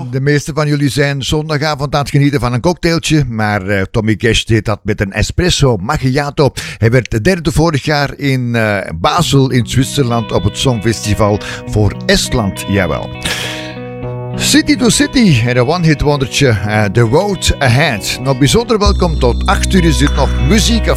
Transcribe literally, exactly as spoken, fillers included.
De meeste van jullie zijn zondagavond aan het genieten van een cocktailtje, maar uh, Tommy Cash deed dat met een espresso macchiato. Hij werd de derde vorig jaar in uh, Basel in Zwitserland op het Songfestival voor Estland, jawel. City to City en een one-hit wondertje, uh, The Road Ahead. Nog bijzonder welkom tot acht uur is dit nog Muziek